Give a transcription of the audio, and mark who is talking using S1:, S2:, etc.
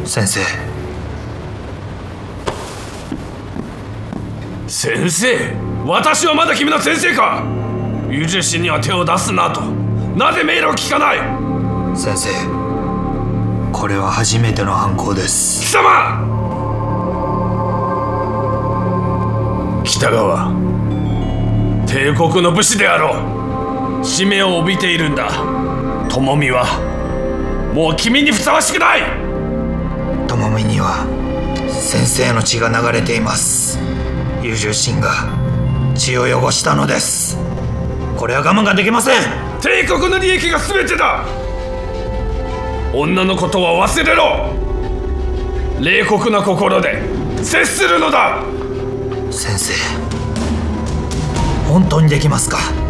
S1: 先生。
S2: 先生、私はまだ君の先生か。優柔心には手を出すなと、なぜ命令を聞かない。
S1: 先生、これは初めての犯行です。
S2: 貴様、北川、帝国の武士であろう。使命を帯びているんだ。友美はもう君にふさわしくない。
S1: 友美には先生の血が流れています。優柔心が血を汚したのです。これは我慢ができません。
S2: 帝国の利益が全てだ。女のことは忘れろ。冷酷な心で接するのだ。
S1: 先生、本当にできますか？